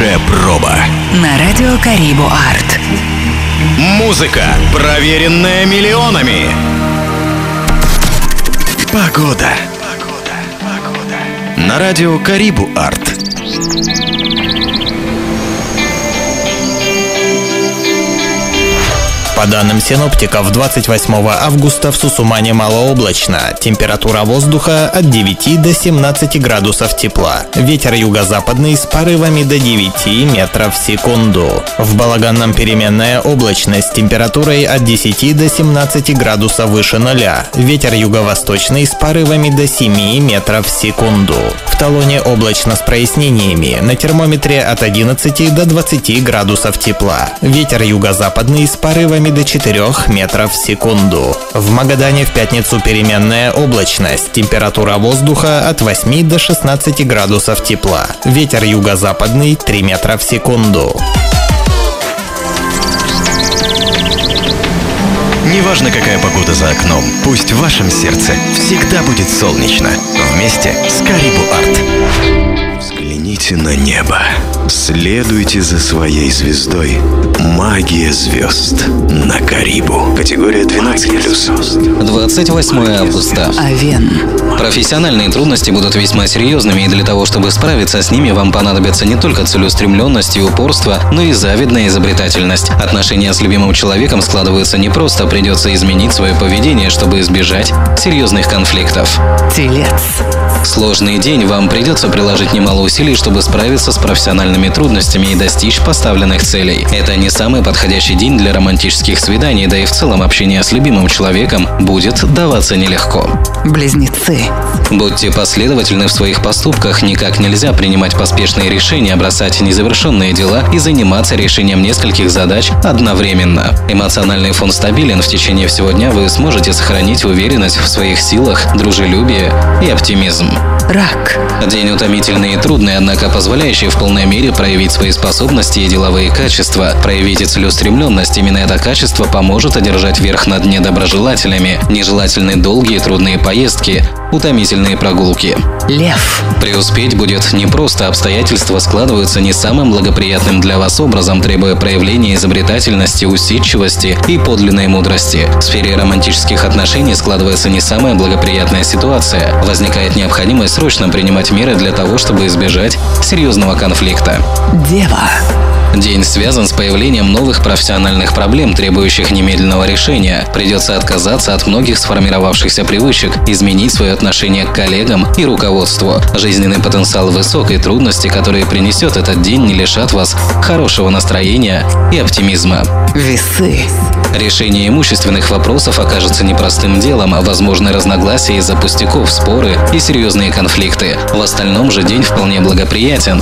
Хорошая проба. На радио Карибу Арт. Музыка, проверенная миллионами. Погода. На радио Карибу Арт. По данным синоптиков, 28 августа в Сусумане малооблачно. Температура воздуха от 9 до 17 градусов тепла. Ветер юго-западный с порывами до 9 метров в секунду. В Балаганном переменная облачность с температурой от 10 до 17 градусов выше нуля. Ветер юго-восточный с порывами до 7 метров в секунду. В Талоне облачно с прояснениями. На термометре от 11 до 20 градусов тепла. Ветер юго-западный с порывами до 4 метров в секунду. В Магадане в пятницу переменная облачность. Температура воздуха от 8 до 16 градусов тепла. Ветер юго-западный 3 метра в секунду. Неважно, какая погода за окном, пусть в вашем сердце всегда будет солнечно. Вместе с Карибу Арт. Взгляните на небо. Следуйте за своей звездой. Магия звезд на Карибу. Категория 12+. 28 августа. Овен. Профессиональные трудности будут весьма серьезными, и для того, чтобы справиться с ними, вам понадобится не только целеустремленность и упорство, но и завидная изобретательность. Отношения с любимым человеком складываются непросто, придется изменить свое поведение, чтобы избежать серьезных конфликтов. Телец. Сложный день, вам придется приложить немало усилий, чтобы справиться с профессиональными трудностями и достичь поставленных целей. Это не самый подходящий день для романтических свиданий, да и в целом общение с любимым человеком будет даваться нелегко. Близнецы. Будьте последовательны в своих поступках, никак нельзя принимать поспешные решения, бросать незавершенные дела и заниматься решением нескольких задач одновременно. Эмоциональный фон стабилен, в течение всего дня вы сможете сохранить уверенность в своих силах, дружелюбие и оптимизм. Рак. День утомительный и трудный, однако позволяющий в полной мере проявить свои способности и деловые качества. Проявите целеустремленность, именно это качество поможет одержать верх над недоброжелателями. Нежелательны долгие трудные поездки, утомительные прогулки. Лев. Преуспеть будет непросто, обстоятельства складываются не самым благоприятным для вас образом, требуя проявления изобретательности, усидчивости и подлинной мудрости. В сфере романтических отношений складывается не самая благоприятная ситуация. Возникает необходимость срочно принимать меры для того, чтобы избежать серьезного конфликта. Дева. День связан с появлением новых профессиональных проблем, требующих немедленного решения. Придется отказаться от многих сформировавшихся привычек, изменить свое отношение к коллегам и руководству. Жизненный потенциал высок, и трудности, которые принесет этот день, не лишат вас хорошего настроения и оптимизма. Весы. Решение имущественных вопросов окажется непростым делом, а возможны разногласия из-за пустяков, споры и серьезные конфликты. В остальном же день вполне благоприятен.